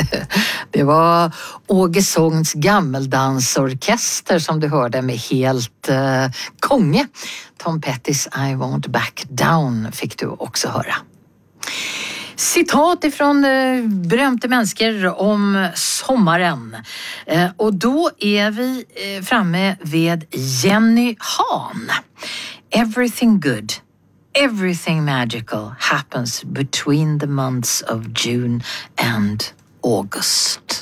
Det var Åge Sångs gammeldansorkester som du hörde med helt konge. Tom Pettys I Won't Back Down fick du också höra. Citat ifrån berömda människor om sommaren. Och då är vi framme vid Jenny Han. Everything good, everything magical happens between the months of June and August.